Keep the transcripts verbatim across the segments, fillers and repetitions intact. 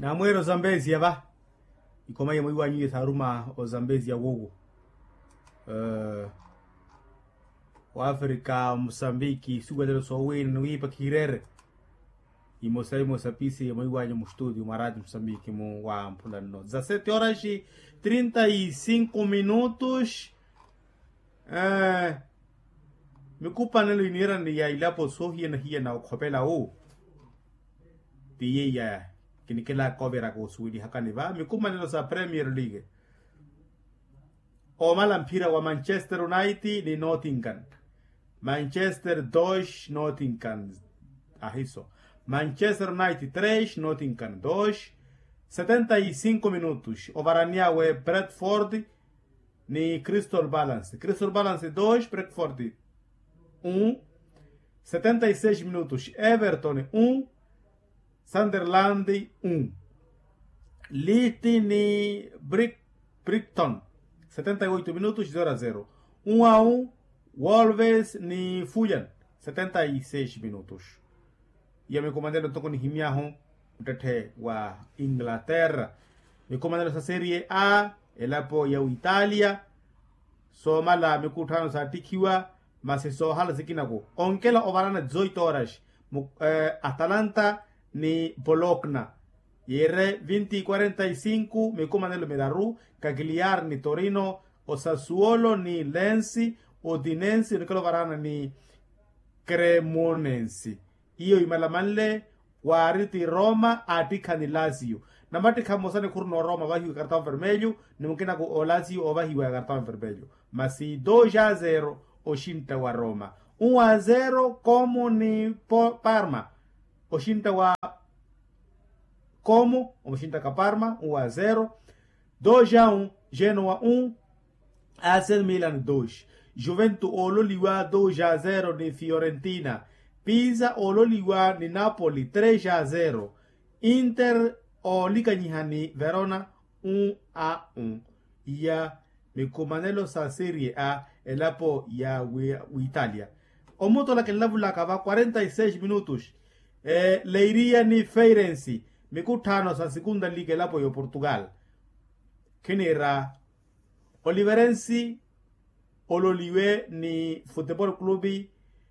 na mwero Zambezi yaba ikoma ye mwiwa nyi tharuma o Zambezi ya wogo uh, wa Afrika Mosambiki sugadelo sowen nuipa kirere imosai mosapisi ye mwiwa nyi mstudio maradi Mosambiki mu wa mpula no dezessete horas e trinta e cinco minutos. eh mikupa nelo inira ni ya ilapo sohia na hia na ukopela o tiye ya kinikela kobera ko suidi hakani va mikuma nelo sa Premier League o malampira wa Manchester United ni Nottingham, Manchester dois Nottingham ahiso, Manchester United três Nottingham dois. setenta e cinco minutos o Varaniawe Bradford ni Crystal Palace, Crystal Palace dois Bradford um. setenta e seis minutos Everton um, Sunderland um. Leeds ni Brick, Brighton setenta e oito minutos zero a zero. um a um Wolves ni Fulham setenta e seis minutos. E a meu comandante toko ni himiaho utete wa Inglaterra. Mi comandante sa Serie A elapo ya Italia so mala mikutano sa tikiwa mase so hala zikinako onkela ovarana dezoito horas eh, Atalanta ni Bologna yere vinte e quarenta e cinco mi comandante Medaru Cagliari ni Torino o Sassuolo ni Lenzi o Dinensi ni kalo varana ni Cremonense iyo imalamanle wariti Roma atika ni Lazio namati kamosane kurno Roma vahi cartão vermelho nimukina ko o Lazio o vahi cartão vermelho masi dois a zero oshinta wa Roma um a zero como ni Parma oshinta wa como oshinta ka Parma um a zero. dois a um Genoa um, A C Milan dois. Juventus ololiwa dois a zero ni Fiorentina. Pisa ololiwa ni Napoli três a zero. Inter olikanyihani Verona um a um. Ya mikumanelo sa Serie A elapo ya Italia. Omoto la kelavu la kava quarenta e seis minutos. Eh, Leiria ni Feirense mikutano sa segunda liga elapo yo Portugal. Kinera Oliveirense ololiwe ni Futebol Clube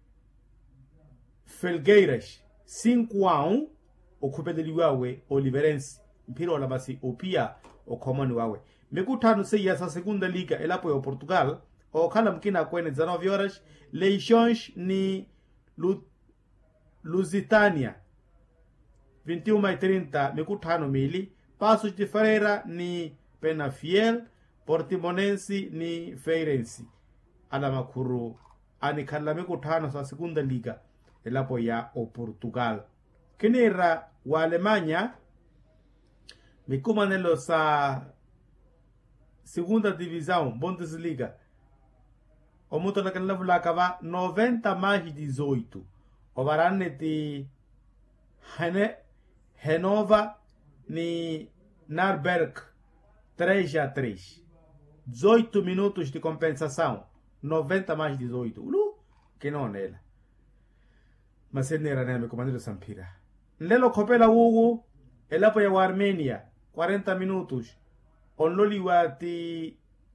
Felgueiras cinco a um o kupedeli wawe Oliveirense mpira wala basi opia o komani wawe mikutano se ya sa segunda liga elapo ya Portugal o kala mkina kwenye dezenove horas Leixões ni Lu, Lusitania vinte e uma e trinta mikutano mili Paços de Ferreira ni Penafiel Portimonense ni Feirense alama kuru ani kala mikutano sa segunda liga elapo ya o Portugal. Kinera wa Alemanya mikumanelo sa segunda divisão Bundesliga o muto na kanlavu la kava noventa mais dezoito o varane de Hane Renova ni Narberg três a três. dezoito minutos de compensação noventa mais dezoito. Ulu que não nela mas ele era neme comandante Sampira lelo kopela wugu elapo ya Armenia quarenta minutos onloliwati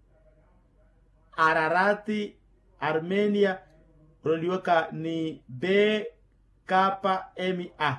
Ararati Armenia roliwaka ni B K M A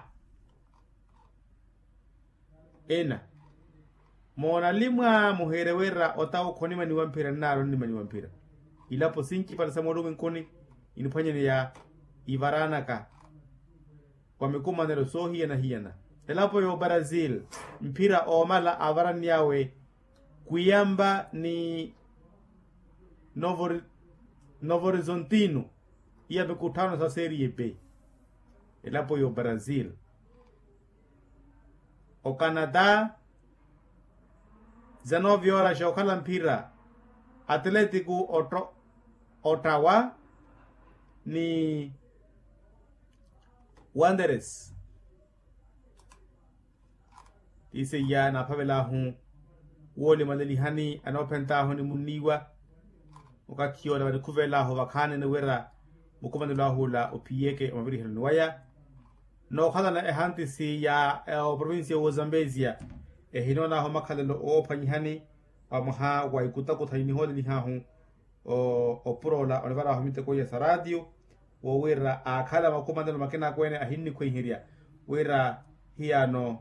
ena mona limwa muherewera otao konima ni wampira naro ni mani wampira ilapo sinki para samoru nkoni inifanya ni ya Ivaranaka kwa mikuma nero sohi na hiana elapo yo Brazil mpira omala avarani yawe Kuyamba ni Novo Novo Horizontino ia bekutano sa Serie B elapo yo Brazil o Canadá dezenove horas ya okala mpira Atlético Otro, Ottawa ni Wanderers ise ya na pavela hu wole maleli hani anopenta hu ni muniwa okakio na kuvela ho vakane ne wera mukomane la hula opiyeke mabiri helwaya no khala na ehanti si ya o provincia wa Zambezia e hinona ho makhalelo o phanyhani amha wa ikuta ko thaini ho ni ha hu o o prola o vara ho miteko ya radio wo wira akhala makomandelo makena kwene ahinni ko hiria wira hiano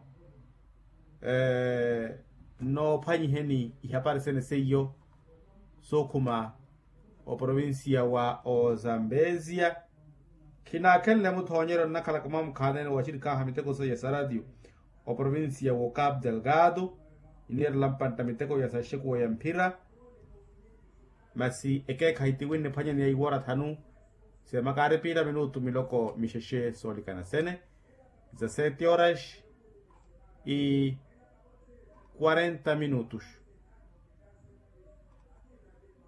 eh no phanyheni ihapare sene seyo sokuma o provincia wa o Zambezia kina kelle muthonyero nakala kama mkhanen wa shirika hamiteko so ya radio o provincia wa Cabo Delgado inir lampanta miteko ya sashiko ya mpira masi eke khaiti winne phanyani ya iwara thanu se makare pira minuto miloko misheshe solikana sene dezessete horas e quarenta minutos.